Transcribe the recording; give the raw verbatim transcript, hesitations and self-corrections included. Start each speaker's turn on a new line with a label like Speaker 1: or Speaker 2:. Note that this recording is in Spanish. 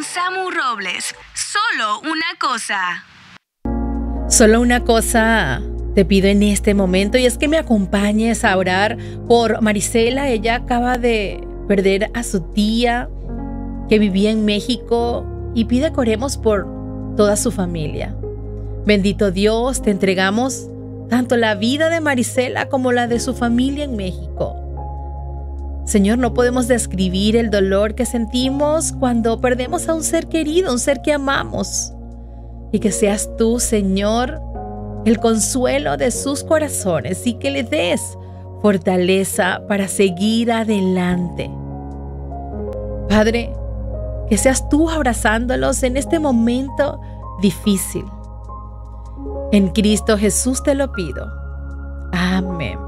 Speaker 1: con Samu Robles. Solo una cosa.
Speaker 2: Solo una cosa te pido en este momento, y es que me acompañes a orar por Marisela. Ella acaba de perder a su tía que vivía en México y pide que oremos por toda su familia. Bendito Dios, te entregamos tanto la vida de Marisela como la de su familia en México. Señor, no podemos describir el dolor que sentimos cuando perdemos a un ser querido, un ser que amamos. Y que seas tú, Señor, el consuelo de sus corazones y que le des fortaleza para seguir adelante. Padre, que seas tú abrazándolos en este momento difícil. En Cristo Jesús te lo pido. Amén.